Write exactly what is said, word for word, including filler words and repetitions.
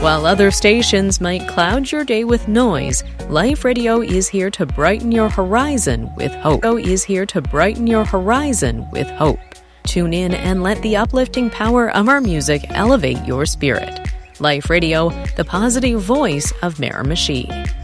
While other stations might cloud your day with noise, Life Radio is here to brighten your horizon with hope. is here to brighten your horizon with hope. Tune in and let the uplifting power of our music elevate your spirit. Life Radio, the positive voice of Miramichi.